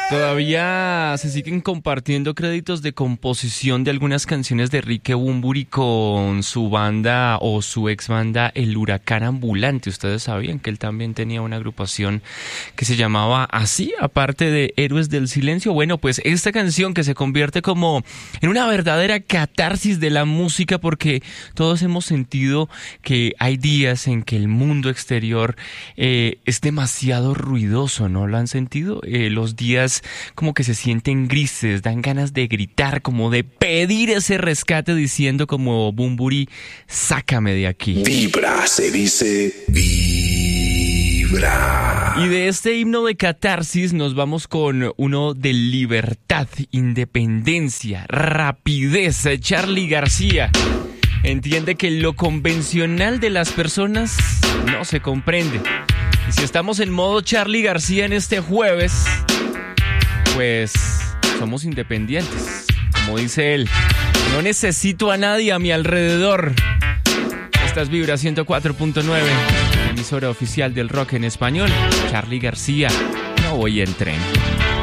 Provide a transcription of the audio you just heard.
Todavía se siguen compartiendo créditos de composición de algunas canciones de Enrique Bunbury con su banda o su ex banda El Huracán Ambulante. Ustedes sabían que él también tenía una agrupación que se llamaba así, aparte de Héroes del Silencio. Bueno, pues esta canción que se convierte como en una verdadera catarsis de la música, porque todos hemos sentido que hay días en que el mundo exterior es demasiado ruidoso, ¿no? ¿Lo han sentido? Los días como que se sienten grises, dan ganas de gritar, como de pedir ese rescate diciendo como Bunbury, sácame de aquí. Vibra, se dice vibra. Y de este himno de catarsis nos vamos con uno de libertad, independencia, rapidez. Charly García entiende que lo convencional de las personas no se comprende. Y si estamos en modo Charly García en este jueves, pues somos independientes, como dice él. No necesito a nadie a mi alrededor. Esta es Vibra 104.9, emisora oficial del rock en español. Charly García, no voy en tren.